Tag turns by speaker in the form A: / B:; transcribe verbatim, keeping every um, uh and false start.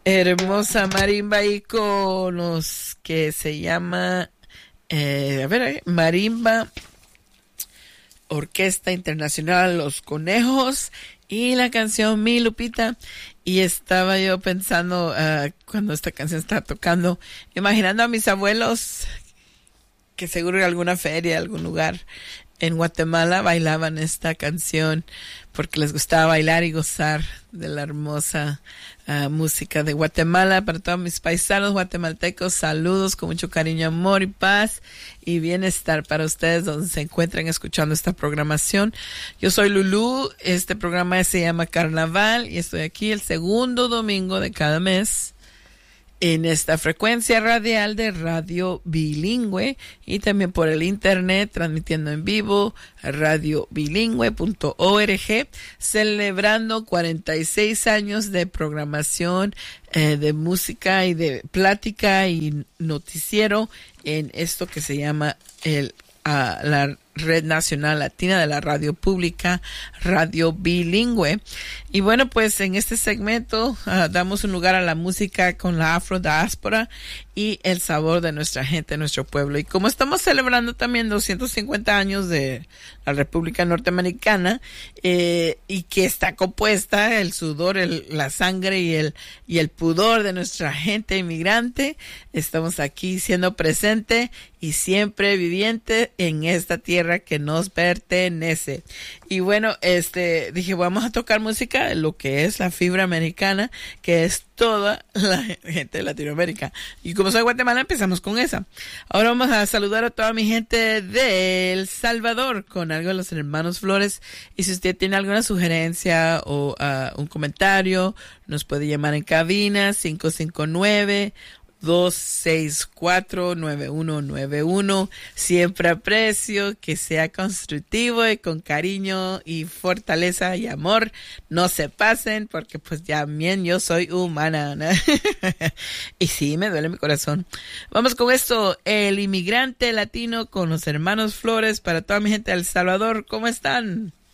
A: Hermosa marimba íconos que se llama, eh, a ver, marimba, Orquesta Internacional Los Conejos y la canción Mi Lupita. Y estaba yo pensando uh, cuando esta canción estaba tocando, imaginando a mis abuelos que seguro en alguna feria, algún lugar en Guatemala bailaban esta canción porque les gustaba bailar y gozar de la hermosa uh, música de Guatemala. Para todos mis paisanos guatemaltecos, saludos con mucho cariño, amor y paz y bienestar para ustedes donde se encuentran escuchando esta programación. Yo soy Lulú, este programa se llama Carnaval y estoy aquí el segundo domingo de cada mes en esta frecuencia radial de Radio Bilingüe y también por el internet transmitiendo en vivo radio bilingüe punto org, celebrando cuarenta y seis años de programación eh, de música y de plática y noticiero en esto que se llama el a la Red Nacional Latina de la Radio Pública, Radio Bilingüe. Y bueno, pues en este segmento uh, damos un lugar a la música con la afrodiáspora y el sabor de nuestra gente, nuestro pueblo. Y como estamos celebrando también doscientos cincuenta años de la República Norteamericana, eh, y que está compuesta el sudor, el, la sangre y el, y el pudor de nuestra gente inmigrante, estamos aquí siendo presente y siempre viviente en esta tierra que nos pertenece. Y bueno, este dije, vamos a tocar música de lo que es la fibra americana, que es toda la gente de Latinoamérica. Y como soy de Guatemala, empezamos con esa. Ahora vamos a saludar a toda mi gente de El Salvador con algo de los hermanos Flores. Y si usted tiene alguna sugerencia o uh, un comentario, nos puede llamar en cabina cinco cinco nueve, dos seis cuatro, nueve uno nueve uno. Siempre aprecio que sea constructivo y con cariño y fortaleza y amor. No se pasen porque pues ya bien yo soy humana, ¿no? Y sí, me duele mi corazón. Vamos con esto, el inmigrante latino con los hermanos Flores para toda mi gente de El Salvador. ¿Cómo están?